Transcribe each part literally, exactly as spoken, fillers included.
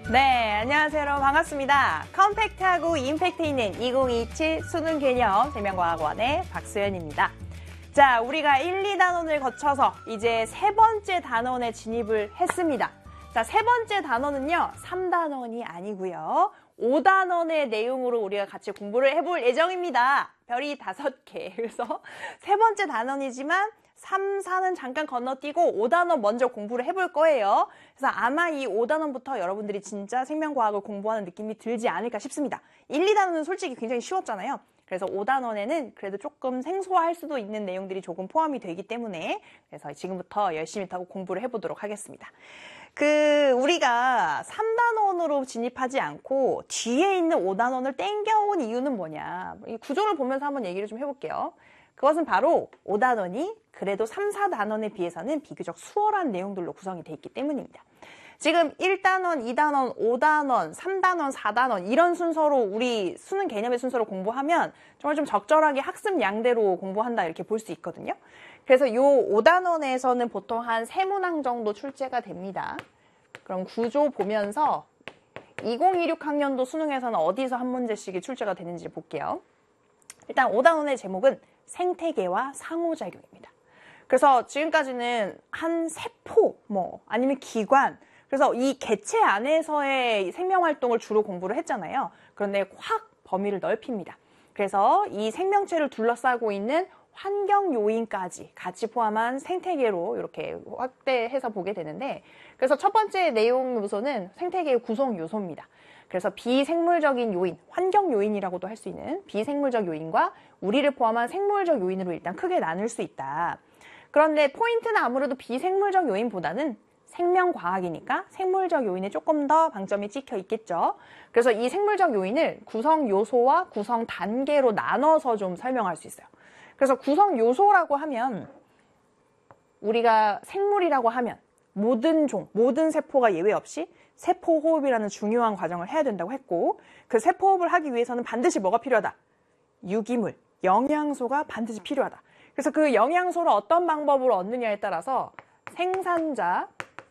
네, 안녕하세요 여러분 반갑습니다. 컴팩트하고 임팩트 있는 이천이십칠 수능 개념 생명과학원의 박수연입니다. 자, 우리가 일, 이 단원을 거쳐서 이제 세 번째 단원에 진입을 했습니다. 자, 세 번째 단원은요, 삼 단원이 아니고요. 오 단원의 내용으로 우리가 같이 공부를 해볼 예정입니다. 별이 다섯 개. 그래서 세 번째 단원이지만 삼, 사는 잠깐 건너뛰고 오 단원 먼저 공부를 해볼 거예요. 그래서 아마 이 오 단원부터 여러분들이 진짜 생명과학을 공부하는 느낌이 들지 않을까 싶습니다. 일, 이 단원은 솔직히 굉장히 쉬웠잖아요. 그래서 오 단원에는 그래도 조금 생소할 수도 있는 내용들이 조금 포함이 되기 때문에 그래서 지금부터 열심히 하고 공부를 해보도록 하겠습니다. 그 우리가 삼 단원으로 진입하지 않고 뒤에 있는 오 단원을 땡겨온 이유는 뭐냐. 이 구조를 보면서 한번 얘기를 좀 해볼게요. 그것은 바로 오 단원이 그래도 삼, 사 단원에 비해서는 비교적 수월한 내용들로 구성이 되어 있기 때문입니다. 지금 일 단원, 이 단원, 오 단원, 삼 단원, 사 단원 이런 순서로 우리 수능 개념의 순서로 공부하면 정말 좀 적절하게 학습 양대로 공부한다 이렇게 볼 수 있거든요. 그래서 요 오 단원에서는 보통 한 세 문항 정도 출제가 됩니다. 그럼 구조 보면서 이천이십육 학년도 수능에서는 어디서 한 문제씩이 출제가 되는지 볼게요. 일단 오 단원의 제목은 생태계와 상호작용입니다. 그래서 지금까지는 한 세포, 뭐 아니면 기관, 그래서 이 개체 안에서의 생명활동을 주로 공부를 했잖아요. 그런데 확 범위를 넓힙니다. 그래서 이 생명체를 둘러싸고 있는 환경 요인까지 같이 포함한 생태계로 이렇게 확대해서 보게 되는데, 그래서 첫 번째 내용 요소는 생태계의 구성 요소입니다. 그래서 비생물적인 요인, 환경 요인이라고도 할 수 있는 비생물적 요인과 우리를 포함한 생물적 요인으로 일단 크게 나눌 수 있다. 그런데 포인트는 아무래도 비생물적 요인보다는 생명과학이니까 생물적 요인에 조금 더 방점이 찍혀 있겠죠. 그래서 이 생물적 요인을 구성 요소와 구성 단계로 나눠서 좀 설명할 수 있어요. 그래서 구성 요소라고 하면 우리가 생물이라고 하면 모든 종, 모든 세포가 예외 없이 세포 호흡이라는 중요한 과정을 해야 된다고 했고, 그 세포 호흡을 하기 위해서는 반드시 뭐가 필요하다? 유기물, 영양소가 반드시 필요하다. 그래서 그 영양소를 어떤 방법으로 얻느냐에 따라서 생산자,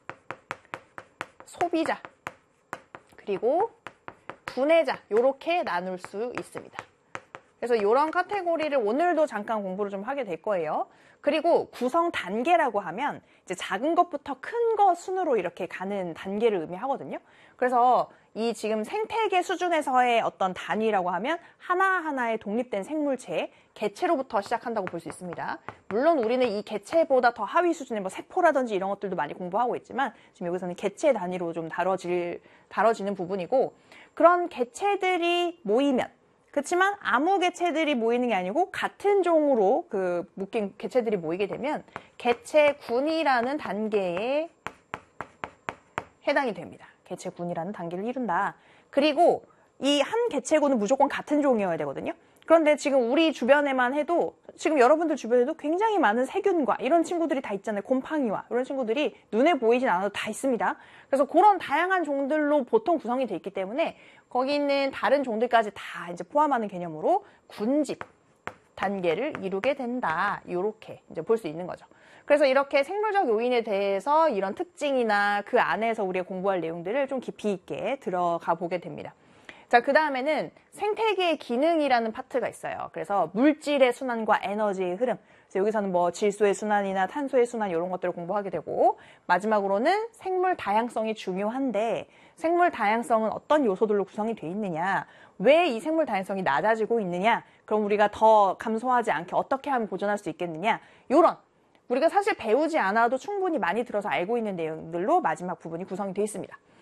소비자, 그리고 분해자 이렇게 나눌 수 있습니다. 그래서 이런 카테고리를 오늘도 잠깐 공부를 좀 하게 될 거예요. 그리고 구성 단계라고 하면 이제 작은 것부터 큰 것 순으로 이렇게 가는 단계를 의미하거든요. 그래서 이 지금 생태계 수준에서의 어떤 단위라고 하면 하나하나의 독립된 생물체, 개체로부터 시작한다고 볼 수 있습니다. 물론 우리는 이 개체보다 더 하위 수준의 뭐 세포라든지 이런 것들도 많이 공부하고 있지만 지금 여기서는 개체 단위로 좀 다뤄질, 다뤄지는 부분이고, 그런 개체들이 모이면, 그렇지만 아무 개체들이 모이는 게 아니고 같은 종으로 그 묶인 개체들이 모이게 되면 개체군이라는 단계에 해당이 됩니다. 개체군이라는 단계를 이룬다. 그리고 이 한 개체군은 무조건 같은 종이어야 되거든요. 그런데 지금 우리 주변에만 해도, 지금 여러분들 주변에도 굉장히 많은 세균과 이런 친구들이 다 있잖아요. 곰팡이와 이런 친구들이 눈에 보이진 않아도 다 있습니다. 그래서 그런 다양한 종들로 보통 구성이 돼 있기 때문에 거기 있는 다른 종들까지 다 이제 포함하는 개념으로 군집 단계를 이루게 된다. 이렇게 이제 볼 수 있는 거죠. 그래서 이렇게 생물적 요인에 대해서 이런 특징이나 그 안에서 우리가 공부할 내용들을 좀 깊이 있게 들어가 보게 됩니다. 자, 그 다음에는 생태계의 기능이라는 파트가 있어요. 그래서 물질의 순환과 에너지의 흐름. 그래서 여기서는 뭐 질소의 순환이나 탄소의 순환 이런 것들을 공부하게 되고, 마지막으로는 생물 다양성이 중요한데 생물 다양성은 어떤 요소들로 구성이 되어 있느냐, 왜 이 생물 다양성이 낮아지고 있느냐, 그럼 우리가 더 감소하지 않게 어떻게 하면 보존할 수 있겠느냐, 이런 우리가 사실 배우지 않아도 충분히 많이 들어서 알고 있는 내용들로 마지막 부분이 구성이 되어 있습니다.